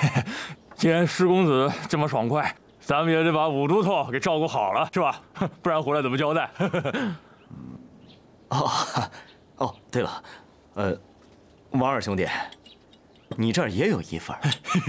既然施公子这么爽快，咱们也得把武都头给照顾好了，是吧？不然回来怎么交代？ 哦，对了，王二兄弟，你这儿也有一份。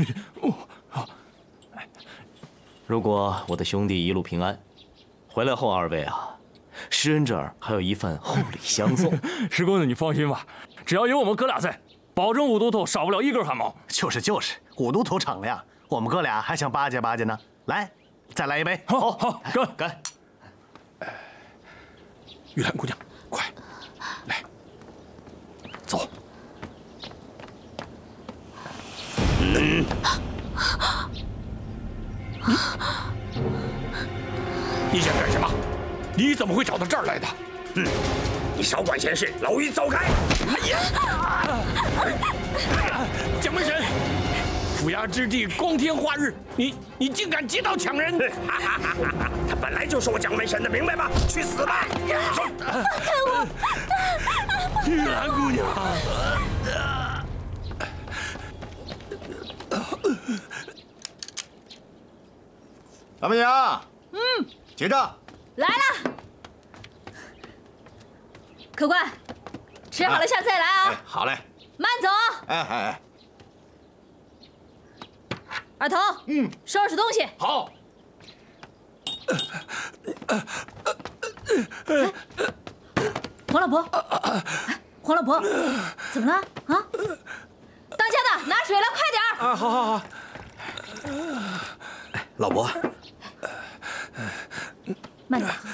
如果我的兄弟一路平安，回来后二位啊，施恩这儿还有一份厚礼相送。 施公子，你放心吧，只要有我们哥俩在，保证武都头少不了一根汗毛。 就是，武都头敞亮，我们哥俩还想巴结巴结呢。来，再来一杯。 好，干！ 玉兰姑娘，快来，走。你想干什么？你怎么会找到这儿来的？ 你少管闲事，老于走开！ 哎呀！蒋门神，府衙之地，光天化日，你竟敢劫道抢人！ 他本来就是我蒋门神的，明白吗？去死吧！ 放开我！ 玉兰姑娘。 老板娘，结账。 来了，客官，吃好了下菜来啊！ 好嘞， 慢走。 哎， 二头，收拾东西。 好。 黄老伯，黄老伯，怎么了啊？当家的，拿水来，快点儿！ 啊，好。 老伯， 慢点喝。